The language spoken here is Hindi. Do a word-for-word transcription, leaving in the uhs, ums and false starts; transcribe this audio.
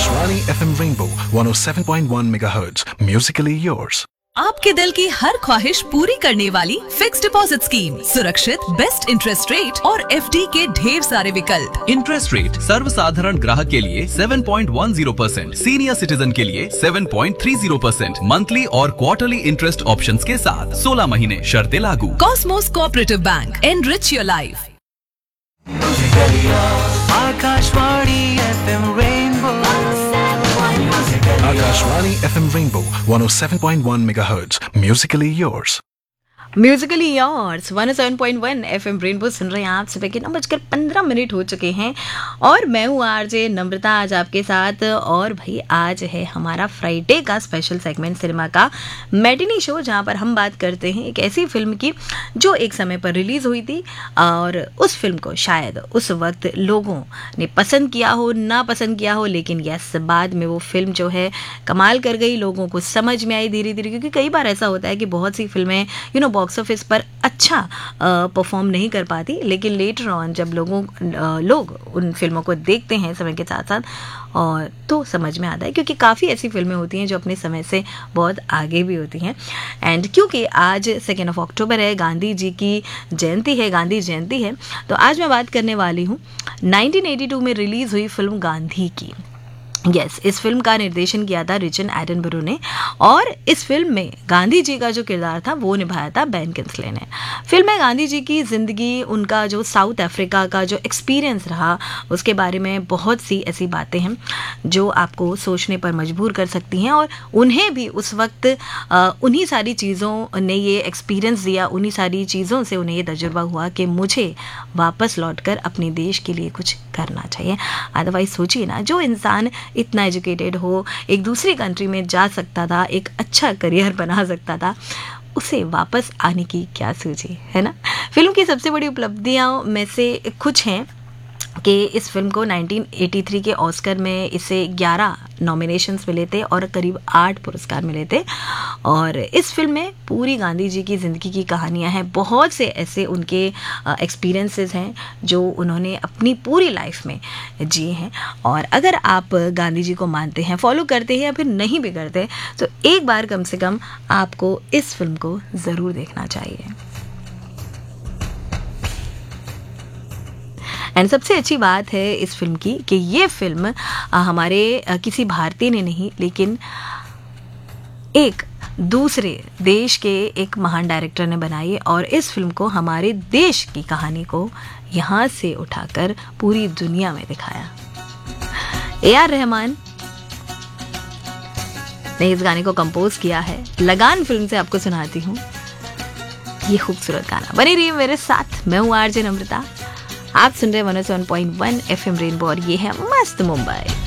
Akashvani F M Rainbow one oh seven point one megahertz. Musically yours. आपके दिल की हर ख्वाहिश पूरी करने वाली फिक्स डिपॉजिट स्कीम, सुरक्षित, बेस्ट इंटरेस्ट रेट और एफडी के ढेर सारे विकल्प। इंटरेस्ट रेट सर्वसाधारण ग्राहक के लिए सात पॉइंट एक शून्य परसेंट, सीनियर सिटीजन के लिए सात पॉइंट तीस परसेंट, मंथली और क्वार्टरली इंटरेस्ट ऑप्शंस के साथ सोलह महीने शर्तें लागू। Cosmos cooperative bank, enrich your life. Akashvani FM rainbow Akashvani F M Rainbow one oh seven point one megahertz. Musically yours. Musically yours one O seven point one FM rainbow सुन रहे हैं आप। सुबह के नौ बजकर पंद्रह मिनट हो चुके हैं और मैं हूँ आरजे नम्रता आज आपके साथ। और भाई आज है हमारा फ्राइडे का स्पेशल सेगमेंट सिनेमा का मैटिनी शो, जहाँ पर हम बात करते हैं एक ऐसी फिल्म की जो एक समय पर रिलीज़ हुई थी और उस फिल्म को शायद उस वक्त लोगों ने पसंद किया हो, ना पसंद किया हो, लेकिन यस बाद में वो फिल्म जो है कमाल कर गई, लोगों को समझ में आई धीरे धीरे। क्योंकि कई बार ऐसा होता है कि बहुत सी फिल्में यू नो बॉक्स ऑफिस पर अच्छा परफॉर्म नहीं कर पाती, लेकिन लेटर ऑन जब लोगों आ, लोग उन फिल्मों को देखते हैं समय के साथ साथ और तो समझ में आता है। क्योंकि काफ़ी ऐसी फिल्में होती हैं जो अपने समय से बहुत आगे भी होती हैं। एंड क्योंकि आज सेकेंड ऑफ अक्टूबर है, गांधी जी की जयंती है, गांधी जयंती है, तो आज मैं बात करने वाली हूँ नाइनटीन एटी टू में रिलीज़ हुई फिल्म गांधी की। यस yes, इस फिल्म का निर्देशन किया था रिचर्ड एटनबरो ने और इस फिल्म में गांधी जी का जो किरदार था वो निभाया था बेन किंग्सले ने। फिल्म में गांधी जी की ज़िंदगी, उनका जो साउथ अफ्रीका का जो एक्सपीरियंस रहा, उसके बारे में बहुत सी ऐसी बातें हैं जो आपको सोचने पर मजबूर कर सकती हैं। और उन्हें भी उस वक्त उन्हीं सारी चीज़ों ने ये एक्सपीरियंस दिया, उन्हीं सारी चीज़ों से उन्हें ये तजुर्बा हुआ कि मुझे वापस लौटकर अपने देश के लिए कुछ करना चाहिए। अदरवाइज सोचिए ना, जो इंसान इतना एजुकेटेड हो, एक दूसरी कंट्री में जा सकता था, एक अच्छा करियर बना सकता था, उसे वापस आने की क्या सूझी, है ना। फिल्म की सबसे बड़ी उपलब्धियों में से कुछ हैं कि इस फिल्म को नाइनटीन एटी थ्री के ऑस्कर में इसे ग्यारह नॉमिनेशंस मिले थे और करीब आठ पुरस्कार मिले थे। और इस फिल्म में पूरी गांधी जी की ज़िंदगी की कहानियां हैं, बहुत से ऐसे उनके एक्सपीरियंसेस हैं जो उन्होंने अपनी पूरी लाइफ में जिए हैं। और अगर आप गांधी जी को मानते हैं, फॉलो करते हैं या फिर नहीं भी करते, तो एक बार कम से कम आपको इस फिल्म को ज़रूर देखना चाहिए। एंड सबसे अच्छी बात है इस फिल्म की कि ये फिल्म हमारे किसी भारतीय ने नहीं, लेकिन एक दूसरे देश के एक महान डायरेक्टर ने बनाई और इस फिल्म को हमारे देश की कहानी को यहाँ से उठाकर पूरी दुनिया में दिखाया। ए आर रहमान ने इस गाने को कंपोज किया है। लगान फिल्म से आपको सुनाती हूँ ये खूबसूरत गाना। बनी रही मेरे साथ, मैं हूँ आरजे नम्रता। आप सुन रहे one O seven point one FM rainbow और ये है मस्त मुंबई।